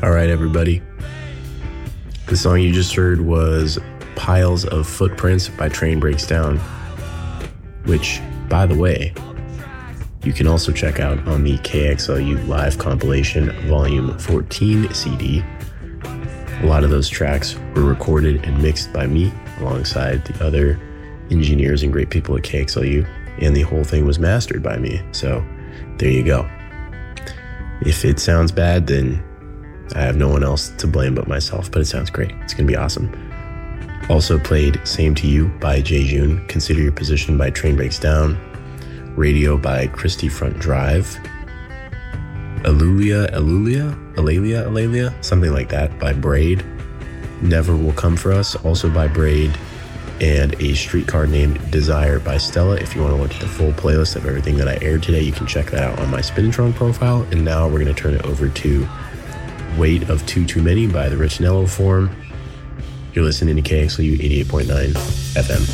All right, everybody. The song you just heard was Piles of Footprints by Train Breaks Down, which, by the way, you can also check out on the KXLU Live Compilation Volume 14 CD. A lot of those tracks were recorded and mixed by me alongside the other engineers and great people at KXLU, and the whole thing was mastered by me. So there you go. If it sounds bad, then I have no one else to blame but myself, but it sounds great. It's going to be awesome. Also played Same to You by Jay June, Consider Your Position by Train Breaks Down, Radio by Christie Front Drive, Alalia, something like that, by Braid, Never Will Come For Us, also by Braid, and A Streetcar Named Desire by Stella. If you want to look at the full playlist of everything that I aired today, you can check that out on my Spinitron profile. And now we're going to turn it over to Weight of Too Many by the Rich Nello Form. You're listening to KXLU 88.9 FM.